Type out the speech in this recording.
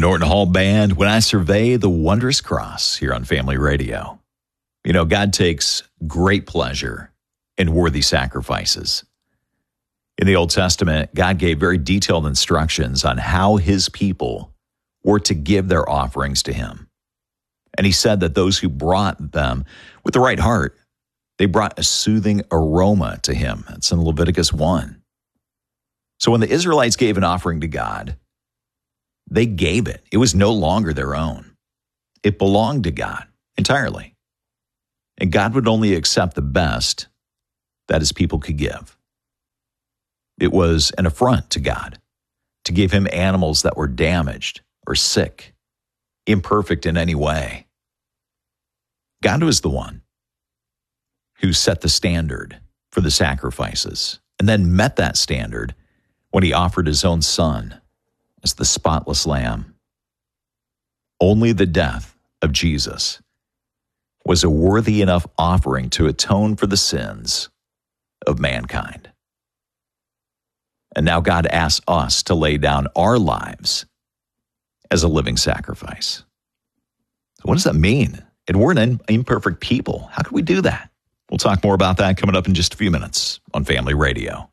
Norton Hall Band, When I Survey the Wondrous Cross, here on Family Radio. You know, God takes great pleasure in worthy sacrifices. In the Old Testament, God gave very detailed instructions on how his people were to give their offerings to him. And he said that those who brought them with the right heart, they brought a soothing aroma to him. That's in Leviticus 1. So when the Israelites gave an offering to God, they gave it. It was no longer their own. It belonged to God entirely. And God would only accept the best that his people could give. It was an affront to God to give him animals that were damaged or sick, imperfect in any way. God was the one who set the standard for the sacrifices and then met that standard when he offered his own son as the spotless lamb. Only the death of Jesus was a worthy enough offering to atone for the sins of mankind. And now God asks us to lay down our lives as a living sacrifice. So what does that mean? And we're an imperfect people. How can we do that? We'll talk more about that coming up in just a few minutes on Family Radio.